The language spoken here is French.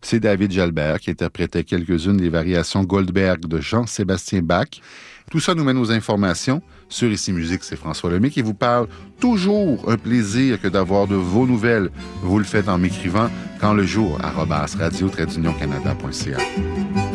c'est David Jalbert qui interprétait quelques-unes des variations Goldberg de Jean-Sébastien Bach. Tout ça nous mène aux informations. Sur Ici Musique, c'est François Lemay qui vous parle. Toujours un plaisir que d'avoir de vos nouvelles. Vous le faites en m'écrivant quand le jour @radio-canada.ca.